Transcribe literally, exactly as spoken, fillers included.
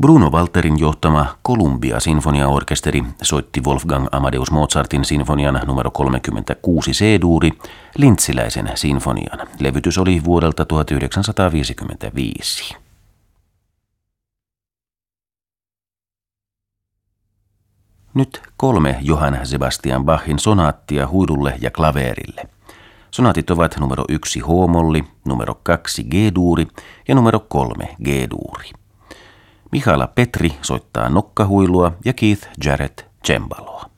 Bruno Walterin johtama Columbia-sinfoniaorkesteri soitti Wolfgang Amadeus Mozartin sinfonian numero kolmekymmentäkuusi C-duuri Lintziläisen sinfonian. Levytys oli vuodelta tuhatyhdeksänsataaviisikymmentäviisi. Nyt kolme Johann Sebastian Bachin sonaattia huidulle ja klaveerille. Sonaatit ovat numero yksi H-molli, numero kaksi G-duuri ja numero kolme G-duuri. Mihaela Petri soittaa nokkahuilua ja Keith Jarrett cembaloa.